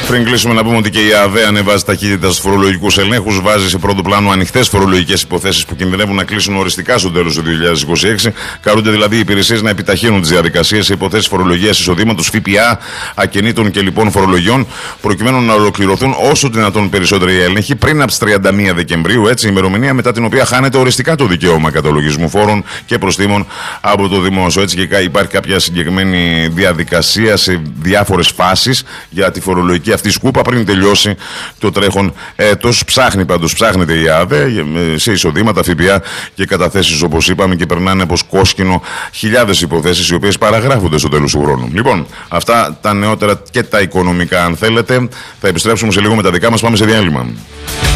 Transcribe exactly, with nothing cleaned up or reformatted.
Πριν κλείσουμε, να πούμε ότι και η ΑΔΕ ανεβάζει ταχύτητα στους φορολογικούς ελέγχους, βάζει σε πρώτο πλάνο ανοιχτές φορολογικές υποθέσεις που κινδυνεύουν να κλείσουν οριστικά στο τέλος του δύο χιλιάδες είκοσι έξι. Καλούνται δηλαδή οι υπηρεσίες να επιταχύνουν τις διαδικασίες σε υποθέσεις φορολογίας εισοδήματος, ΦΠΑ, ακινήτων και λοιπόν φορολογιών, προκειμένου να ολοκληρωθούν όσο δυνατόν περισσότεροι έλεγχοι πριν από τις τριάντα μία Δεκεμβρίου, έτσι, ημερομηνία μετά την οποία χάνεται οριστικά το δικαίωμα καταλογισμού φόρων και προστίμων από το δημόσιο. Έτσι, και υπάρχει κάποια συγκεκριμένη διαδικασία σε διάφορες φάσεις για τη φορολογική αυτή σκούπα πριν τελειώσει το τρέχον έτος. Ψάχνει πάντως, ψάχνεται η ΑΔΕ σε εισοδήματα, ΦΠΑ και καταθέσεις, όπως είπαμε, και περνάνε από κόσκινο χιλιάδες υποθέσεις οι οποίες παραγράφονται στο τέλος του χρόνου. Λοιπόν, αυτά τα νεότερα και τα οικονομικά, αν θέλετε. Θα επιστρέψουμε σε λίγο με τα δικά μας. Πάμε σε διάλειμμα.